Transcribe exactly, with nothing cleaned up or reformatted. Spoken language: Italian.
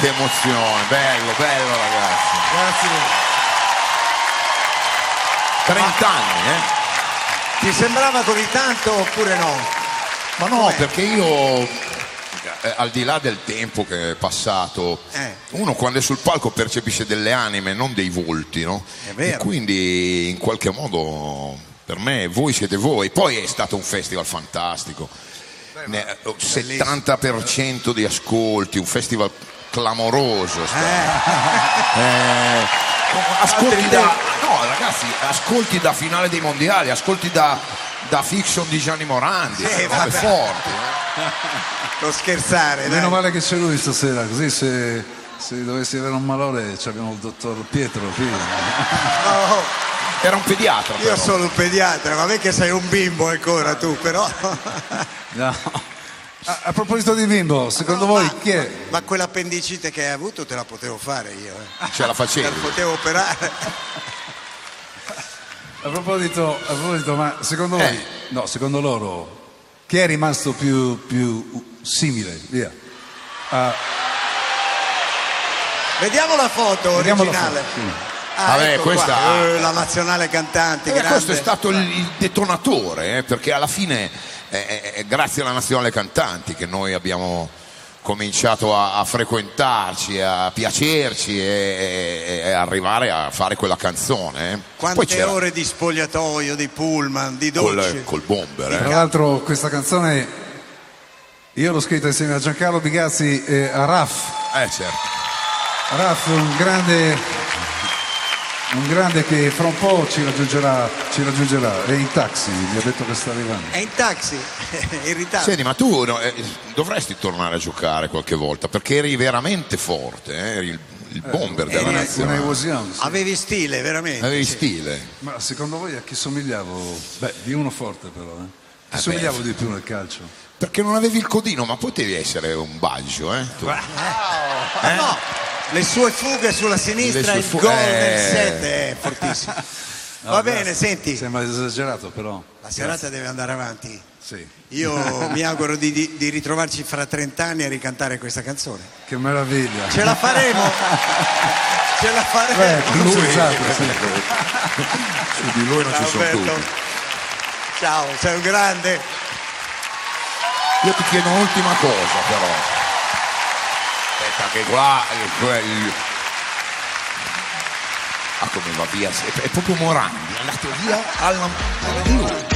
che emozione, bello, bello ragazzi. Grazie. trenta anni, eh? Ti sembrava così tanto oppure no? Ma no, Com'è? Perché io, eh, al di là del tempo che è passato, eh. uno quando è sul palco percepisce delle anime, non dei volti, no? È vero. E quindi in qualche modo per me voi siete voi. Poi è stato un festival fantastico. Ne, settanta per cento di ascolti, un festival clamoroso. Eh. Eh, ascolti da, no, ragazzi, ascolti da finale dei mondiali, ascolti da, da Fiction di Gianni Morandi, sì, robe forti. Non scherzare, meno dai. male che c'è lui stasera, così se, se dovessi avere un malore abbiamo il dottor Pietro qui. No. Era un pediatra. Io però. sono un pediatra, vabbè che sei un bimbo ancora tu, però. No. A, a proposito di bimbo, secondo no, voi ma, chi è? Ma quell'appendicite che hai avuto te la potevo fare io, eh. Ce la facevi? Te la potevo operare. A proposito, a proposito, ma secondo Eh. voi, no, secondo loro, chi è rimasto più, più simile? Via. Uh, Vediamo la foto Vediamo la originale. foto, sì. Ah, Vabbè, ecco questa- qua. Eh, la nazionale cantante. Eh, grande. questo è stato il, il detonatore, eh, perché alla fine è, è grazie alla Nazionale Cantanti che noi abbiamo cominciato a, a frequentarci, a piacerci e, e- e arrivare a fare quella canzone. eh. Poi Quante c'era ore di spogliatoio, di pullman, di dolci. col, col bomber. Tra eh. l'altro questa canzone io l'ho scritta insieme a Giancarlo Bigazzi e a Raff. Eh, certo. Raff, un grande, un grande che fra un po' ci raggiungerà, ci raggiungerà. È in taxi, mi ha detto che sta arrivando. È in taxi, è in ritardo. Senti, ma tu no, eh, dovresti tornare a giocare qualche volta perché eri veramente forte, eh, eri il, il bomber della eri- Una nazionale. evasione, sì. Avevi stile, veramente. Avevi sì. stile. Ma secondo voi a chi somigliavo? Beh, di uno forte però, eh. Chi Eh, somigliavo beh. di più nel calcio? Perché non avevi il codino, ma potevi essere un baggio, eh? Tu. Eh? No, le sue fughe sulla sinistra, Le il sue fu- gol eh. del sette è fortissimo. No, Va grazie. bene, senti, Sembra esagerato però. la serata deve andare avanti. Sì. Io mi auguro di, di- di ritrovarci fra trent'anni a ricantare questa canzone. Che meraviglia. Ce la faremo! Ce la faremo! Beh, lui, esatto, sì. Su di lui non ci Ciao, sono Alberto. dubbi. Ciao, sei un grande. Io ti chiedo un'ultima cosa però. Aspetta che qua eh, quel- ah come va via, è, è proprio Morandi, è andato via alla